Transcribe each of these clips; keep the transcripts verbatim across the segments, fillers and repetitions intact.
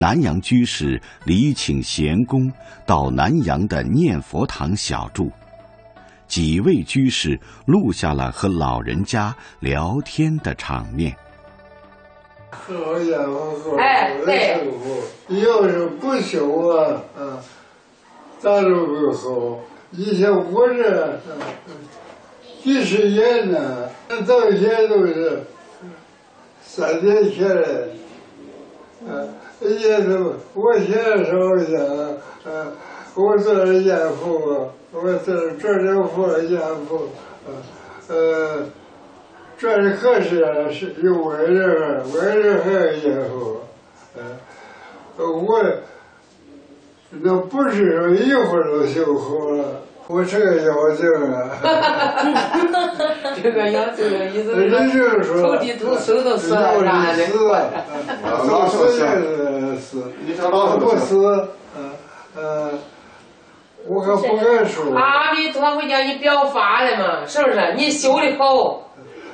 南阳居士礼请贤公到南阳的念佛堂小住，几位居士录下了和老人家聊天的场面。 好家伙，哎，对，要是不修啊，啊，咋都不好。以前我这几十年呢，到现在都是三天下来，啊。也都，我现在说一下，呃，我做了严父，我做做了父严父，呃，做的可是是有为人，为人还有严父，呃，我那不是说一会儿就修好了，我这个妖精啊， 这个妖精的意思是说， 头地土手都死了啥的， 老死也死，不死，嗯呃，我可不敢说。 阿弥陀佛叫你表法了嘛，是不是？你修的好。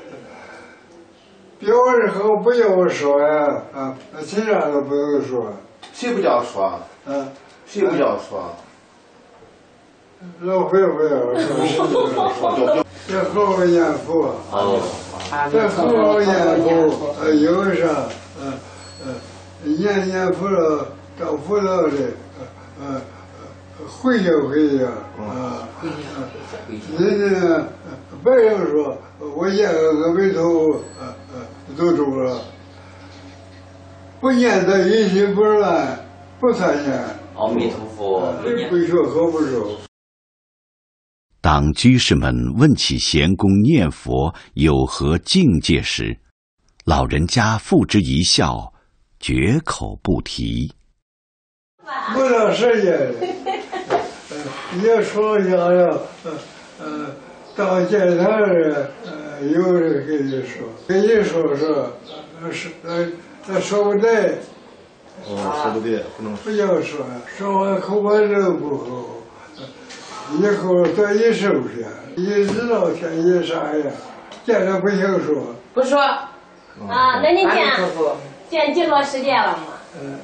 表的好不要说呀，啊，其他都不用说。 谁不叫说？ 嗯， 谁不叫说？ 老会不要说，这好好念佛，这好好念佛，呃，有啥，呃呃，念念佛了，找佛道的，呃呃，回家回家，啊，人家别人说我念个阿弥陀佛，呃呃，都中了，不念他一心不乱，不参念。 阿弥陀佛， 不学和不熟。 当居士们问起贤公念佛有何境界时，老人家付之一笑，绝口不提。 不长时间，也说想要，呃呃，到见他人，呃，有人跟你说，跟你说说，呃是呃，那说不对。 哦，说不对，不能不要说，说完口把肉不好。以后多一收拾，一知道天一啥呀，见着不行说。 不说。 啊，那你见见几多时间了吗？ 嗯，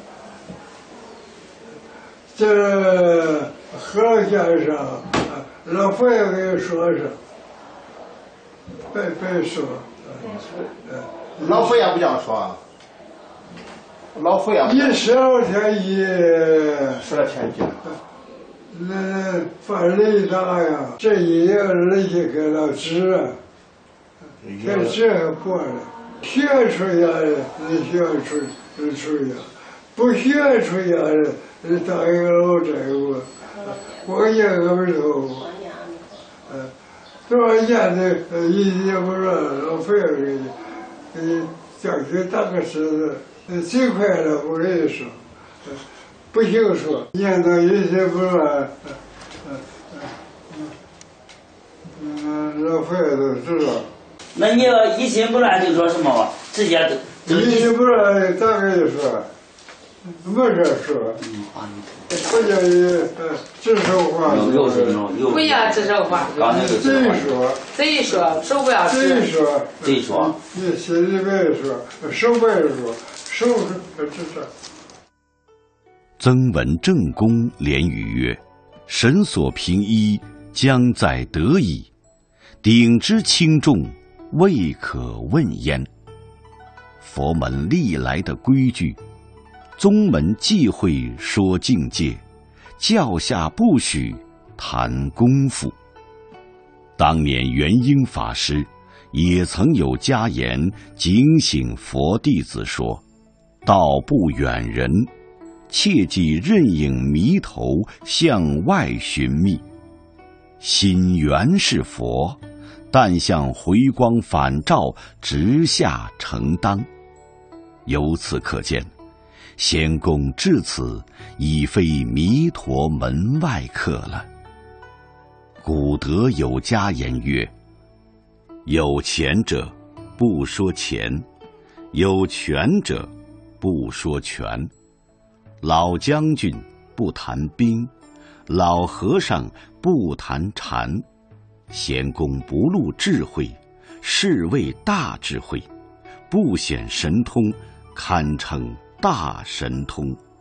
这和先生，老佛爷给说说，别别说。 嗯，老佛爷不讲说。老佛爷。 一十二天一。 十二天一。 那范雷大呀，这一年人家给了纸，这纸还破了，学出家的，你学出出家，不学出家的，你当一个老债务，我念个没头，嗯，多少年的一年不让老费给你，给你叫去打个石子，最快了，我跟你说。不行说，念到一些不乱，嗯嗯嗯，老佛爷都知道。 那你要一心不乱就说什么吧？直接都。一心不乱咋跟你说？没事说。嗯啊。不叫你呃指手画脚。 不要指手画脚。 嘴说。 嘴说，手不要指。 嘴说。 嘴说。 你心里别说，手别说，手是指手。 曾文正公连语曰：“神所凭依，将在得矣；鼎之轻重，未可问焉。”佛门历来的规矩，宗门忌讳说境界，教下不许谈功夫。当年元婴法师也曾有家言警醒佛弟子说：“道不远人，切忌任影迷头向外寻觅。心原是佛，但向回光返照，直下承当。”由此可见，仙公至此已非弥陀门外客了。古德有家言曰：“有钱者不说钱，有权者不说权。老将军不谈兵，老和尚不谈禅。贤公不露智慧，是谓大智慧；不显神通，堪称大神通。”